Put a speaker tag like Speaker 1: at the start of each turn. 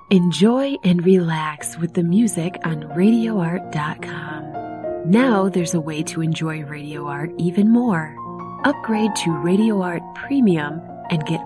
Speaker 1: Enjoy and relax with the music on RadioArt.com. Now there's a way to enjoy Radio Art even more. Upgrade to Radio Art Premium and get